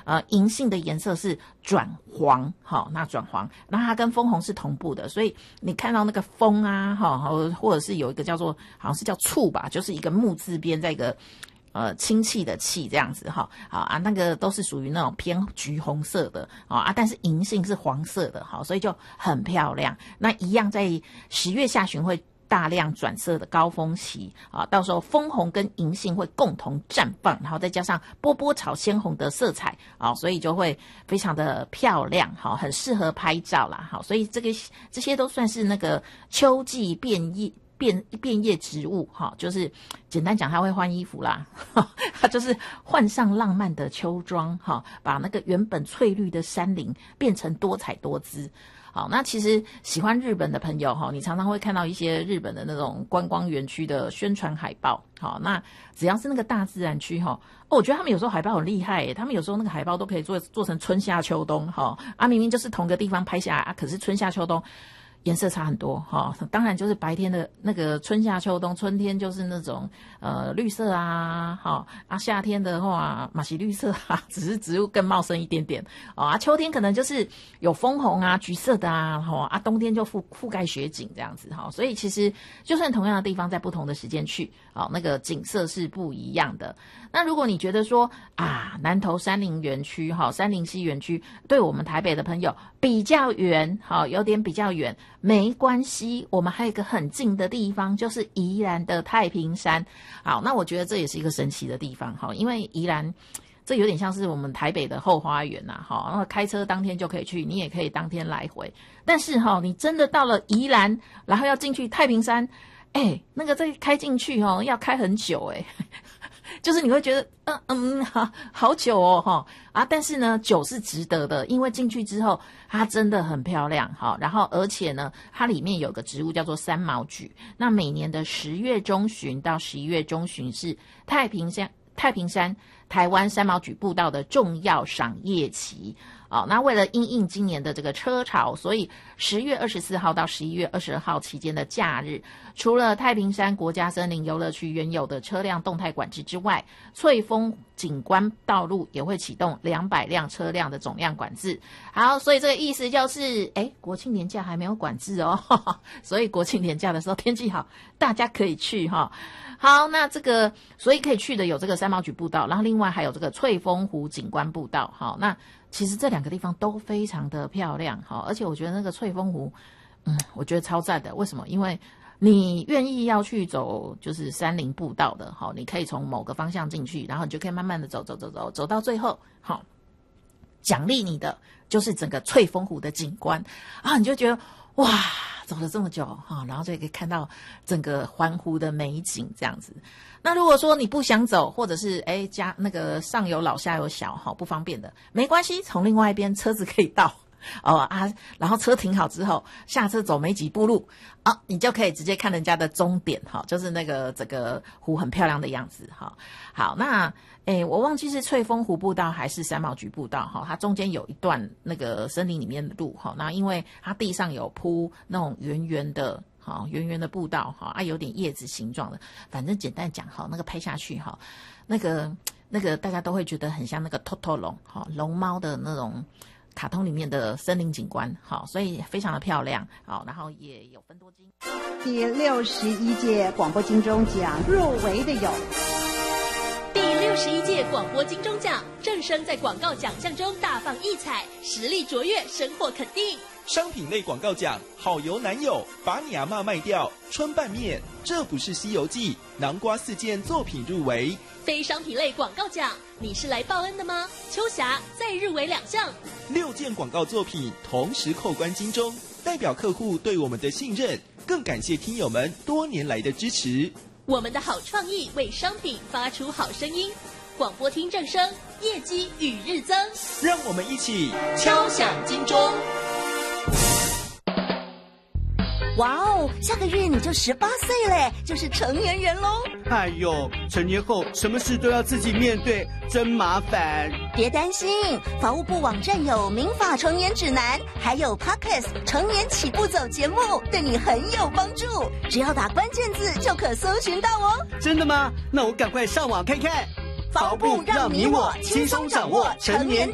银杏的颜色是转黄，好，那转黄，那它跟枫红是同步的，所以你看到那个枫啊，或者是有一个叫做好像是叫醋吧，就是一个木字边在一个氢气的气这样子哈，好啊，那个都是属于那种偏橘红色的啊，但是银杏是黄色的，好，所以就很漂亮。那一样在10月下旬会大量转色的高峰期啊，到时候枫红跟银杏会共同绽放，然后再加上波波草鲜红的色彩啊，所以就会非常的漂亮，好，很适合拍照啦，好，所以这些都算是那个秋季变叶植物哈，就是简单讲，它会换衣服啦，它就是换上浪漫的秋装哈，把那个原本翠绿的山林变成多彩多姿。好，那其实喜欢日本的朋友哈，你常常会看到一些日本的那种观光园区的宣传海报。好，那只要是那个大自然区哈，我觉得他们有时候海报很厉害耶，他们有时候那个海报都可以做成春夏秋冬哈，明明就是同个地方拍下来可是春夏秋冬颜色差很多哈，当然就是白天的那个春夏秋冬，春天就是那种绿色啊，夏天的话嘛是绿色啊，只是植物更茂盛一点点秋天可能就是有枫红啊、橘色的啊，冬天就覆盖雪景这样子哈，所以其实就算同样的地方，在不同的时间去那个景色是不一样的。那如果你觉得说南投山林园区山林溪园区对我们台北的朋友比较远，有点比较远，没关系，我们还有一个很近的地方，就是宜兰的太平山。好，那我觉得这也是一个神奇的地方，因为宜兰这有点像是我们台北的后花园然后开车当天就可以去，你也可以当天来回。但是你真的到了宜兰，然后要进去太平山，那个再开进去要开很久就是你会觉得好久但是呢久是值得的，因为进去之后它真的很漂亮然后而且呢它里面有个植物叫做三毛榉，那每年的10月中旬到11月中旬是太平山台湾三毛榉步道的重要赏叶期那为了因应今年的这个车潮，所以10月24号到11月22号期间的假日，除了太平山国家森林游乐区原有的车辆动态管制之外，翠峰景观道路也会启动200辆车辆的总量管制。好，所以这个意思就是国庆年假还没有管制所以国庆年假的时候天气好，大家可以去好，那这个所以可以去的有这个三毛榉步道，然后另外还有这个翠峰湖景观步道。好，那其实这2个地方都非常的漂亮而且我觉得那个翠峰湖我觉得超赞的。为什么？因为你愿意要去走就是山林步道的你可以从某个方向进去，然后你就可以慢慢的走到最后奖励你的就是整个翠峰湖的景观你就觉得哇，走了这么久然后就可以看到整个环湖的美景这样子。那如果说你不想走，或者是家那个上有老下有小不方便的，没关系，从另外一边车子可以到然后车停好之后下车走没几步路你就可以直接看人家的终点就是那个整个湖很漂亮的样子好，那我忘记是翠峰湖步道还是三毛榉步道它中间有一段那个森林里面的路那因为它地上有铺那种圆圆的步道有点叶子形状的，反正简单讲那个拍下去那个大家都会觉得很像那个托托龙龙猫的那种卡通里面的森林景观所以非常的漂亮然后也有分多金。 第61届广播金钟奖入围的有第61届广播金钟奖，正声在广告奖项中大放异彩，实力卓越，深获肯定。 商品类广告奖，好油男友，把你阿嬷卖掉，春拌面，这不是西游记，南瓜4件作品入围。 非商品类广告奖，你是来报恩的吗？秋霞再入围2项 ，6件广告作品同时扣关金钟，代表客户对我们的信任，更感谢听友们多年来的支持。 我们的好创意为商品发出好声音，广播听正声，业绩与日增。 让我们一起敲响金钟。 哇哦，下个月你就18岁嘞，就是成年人喽。 哎呦，成年后什么事都要自己面对，真麻烦。 别担心，法务部网站有民法成年指南，还有 Podcast 成年起步走节目，对你很有帮助。只要打关键字就可搜寻到哦。 真的吗？那我赶快上网看看。 法务部让你我轻松掌握成年